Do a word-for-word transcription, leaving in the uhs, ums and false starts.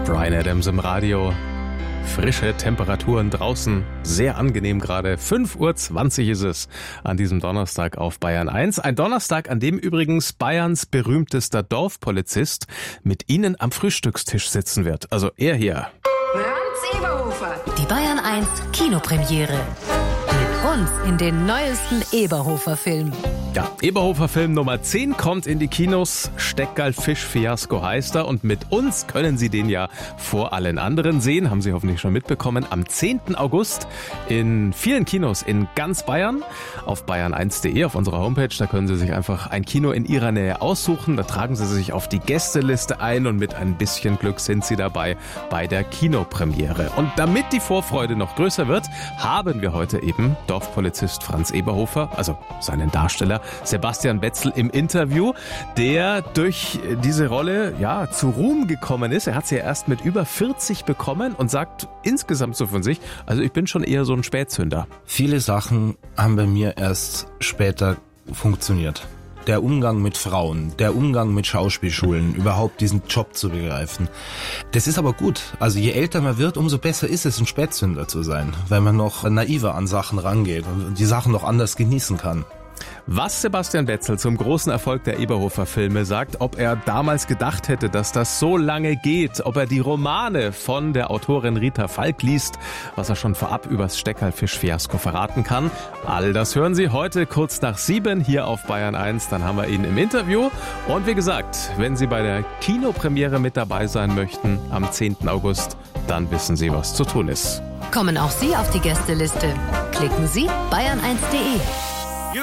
Bryan Adams im Radio. Frische Temperaturen draußen, sehr angenehm gerade. fünf Uhr zwanzig ist es an diesem Donnerstag auf Bayern eins. Ein Donnerstag, an dem übrigens Bayerns berühmtester Dorfpolizist mit Ihnen am Frühstückstisch sitzen wird. Also er hier. Franz Eberhofer. Die Bayern eins Kinopremiere. Mit uns in den neuesten Eberhofer-Film. Ja, Eberhofer-Film Nummer zehn kommt in die Kinos. Steckerl-Fisch-Fiasko heißt er. Und mit uns können Sie den ja vor allen anderen sehen. Haben Sie hoffentlich schon mitbekommen. Am zehnten August in vielen Kinos in ganz Bayern. Auf bayern eins punkt de auf unserer Homepage. Da können Sie sich einfach ein Kino in Ihrer Nähe aussuchen. Da tragen Sie sich auf die Gästeliste ein und mit ein bisschen Glück sind Sie dabei bei der Kinopremiere. Und damit die Vorfreude noch größer wird, haben wir heute eben Dorfpolizist Franz Eberhofer, also seinen Darsteller Sebastian Betzel im Interview, der durch diese Rolle ja zu Ruhm gekommen ist. Er hat sie ja erst mit über vierzig bekommen und sagt insgesamt so von sich, also ich bin schon eher so ein Spätzünder. Viele Sachen haben bei mir erst später funktioniert. Der Umgang mit Frauen, der Umgang mit Schauspielschulen, überhaupt diesen Job zu begreifen. Das ist aber gut. Also je älter man wird, umso besser ist es, ein Spätzünder zu sein, weil man noch naiver an Sachen rangeht und die Sachen noch anders genießen kann. Was Sebastian Betzel zum großen Erfolg der Eberhofer-Filme sagt, ob er damals gedacht hätte, dass das so lange geht, ob er die Romane von der Autorin Rita Falk liest, was er schon vorab übers Steckerl-Fisch-Fiasko verraten kann. All das hören Sie heute kurz nach sieben hier auf Bayern eins. Dann haben wir ihn im Interview. Und wie gesagt, wenn Sie bei der Kinopremiere mit dabei sein möchten am zehnten August, dann wissen Sie, was zu tun ist. Kommen auch Sie auf die Gästeliste. Klicken Sie bayern eins punkt de.